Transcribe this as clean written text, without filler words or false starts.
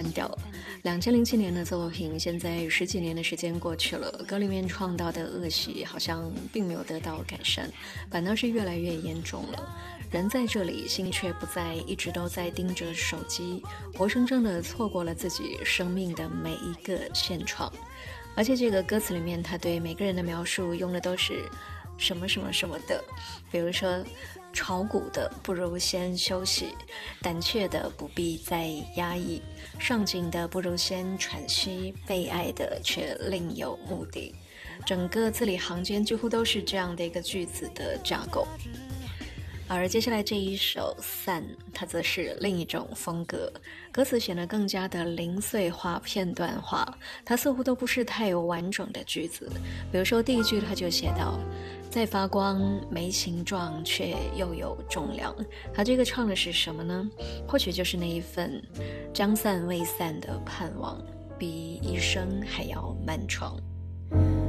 调。2007年的作品，现在10几年的时间过去了，歌里面创造的恶习好像并没有得到改善，反倒是越来越严重了。人在这里，心却不在，一直都在盯着手机，活生生的错过了自己生命的每一个现场。而且这个歌词里面，他对每个人的描述用的都是什么什么什么的，比如说炒股的不如先休息，胆怯的不必再压抑，上进的不如先喘息，被爱的却另有目的。整个字里行间几乎都是这样的一个句子的架构。而接下来这一首散，它则是另一种风格，歌词显得更加的零碎化、片段化，它似乎都不是太有完整的句子。比如说第一句他就写到在发光，没形状却又有重量，他这个唱的是什么呢？或许就是那一份将散未散的盼望，比一生还要漫长。